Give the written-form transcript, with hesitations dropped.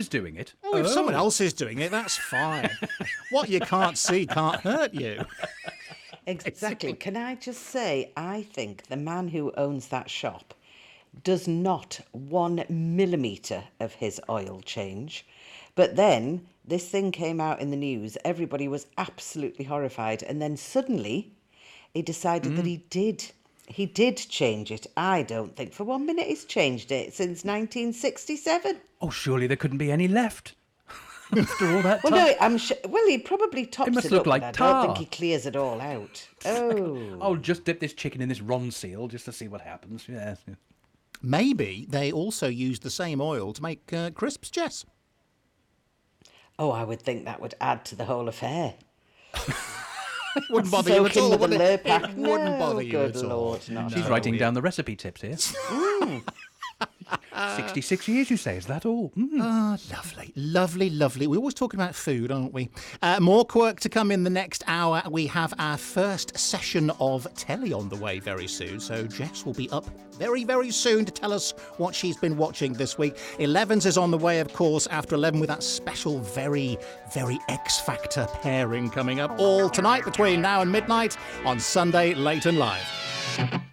doing it. Oh, if someone else is doing it, that's fine. What you can't see can't hurt you. Exactly. Can I just say, I think the man who owns that shop does not 1 millimetre of his oil change. But then this thing came out in the news. Everybody was absolutely horrified. And then suddenly he decided that he did. He did change it. I don't think for 1 minute he's changed it since 1967. Oh, surely there couldn't be any left. After all that time. Well, no, I'm sure. Well, he probably tops It must it look up, like but I tar. don't think he clears it all out. Oh. I'll just dip this chicken in this Ronseal just to see what happens. Yes. Maybe they also used the same oil to make crisps, Jess. Oh, I would think that would add to the whole affair. Wouldn't bother you at Soaking all, with would a it? Lurpak. It wouldn't bother you Good at all. Lord, not She's at writing all. down the recipe tips here. 66 years, you say, is that all? Ah, lovely, lovely, lovely. We're always talking about food, aren't we? More Quirk to come in the next hour. We have our first session of telly on the way very soon. So Jess will be up very, very soon to tell us what she's been watching this week. 11's is on the way, of course, after 11 with that special, very, very X Factor pairing coming up. All tonight between now and midnight on Sunday Late and Live.